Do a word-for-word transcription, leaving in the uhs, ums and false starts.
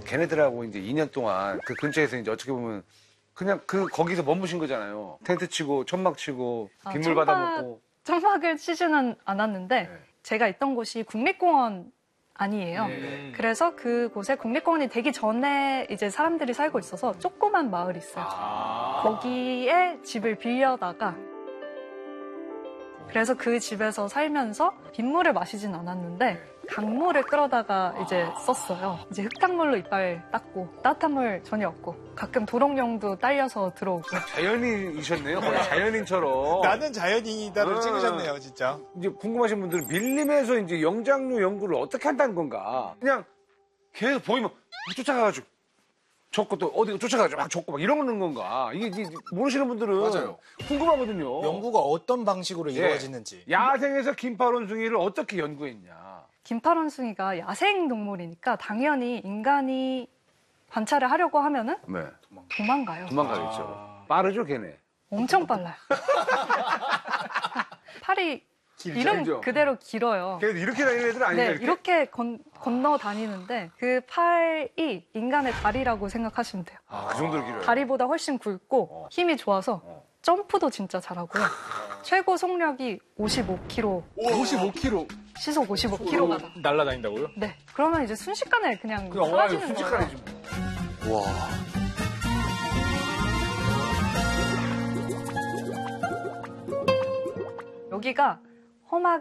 걔네들하고 이제 이 년 동안 그 근처에서 이제 어떻게 보면 그냥 그 거기서 머무신 거잖아요. 텐트 치고 천막 치고 아, 빗물 천막, 받아 먹고. 천막을 치지는 않았는데 네. 제가 있던 곳이 국립공원 아니에요. 네. 그래서 그곳에 국립공원이 되기 전에 이제 사람들이 살고 있어서 조그만 마을이 있어요. 아. 거기에 집을 빌려다가 그래서 그 집에서 살면서 빗물을 마시진 않았는데 강물을 끌어다가 이제 썼어요. 이제 흙탕물로 이빨 닦고 따뜻한 물 전혀 없고 가끔 도롱뇽도 딸려서 들어오고. 자연인이셨네요. 거의 자연인처럼. 나는 자연인이다를 음. 찍으셨네요, 진짜. 이제 궁금하신 분들은 밀림에서 이제 영장류 연구를 어떻게 한다는 건가? 그냥 계속 보이면 쫓아가가지고 줬고 또 어디 쫓아가가지고 막 줬고 막 이러는 건가? 이게, 이게 모르시는 분들은 맞아요. 궁금하거든요. 연구가 어떤 방식으로 예. 이루어지는지. 야생에서 긴팔원숭이를 어떻게 연구했냐? 긴팔원숭이가 야생 동물이니까 당연히 인간이 관찰을 하려고 하면은 네. 도망가요. 도망가겠죠. 빠르죠, 걔네. 엄청 빨라요. 팔이 이름 길죠? 그대로 길어요. 걔네들 이렇게 다니는 애들 아니에요? 네, 이렇게? 이렇게 건, 건너 다니는데 그 팔이 인간의 다리라고 생각하시면 돼요. 아, 그 정도로 길어요. 다리보다 훨씬 굵고 힘이 좋아서 점프도 진짜 잘하고요. 최고 속력이 오십오 킬로미터, 오십오 킬로미터. 시속 오십오 킬로미터가 나. 날아다닌다고요? 네, 그러면 이제 순식간에 그냥 그냥 사라지는 어와요, 거예요. 순식간이지 뭐. 와. 여기가 험악